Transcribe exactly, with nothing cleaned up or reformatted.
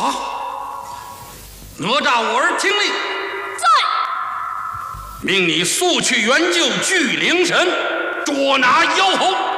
好，哪吒我儿听令， 在。 命你速去援救巨灵神，捉拿妖猴。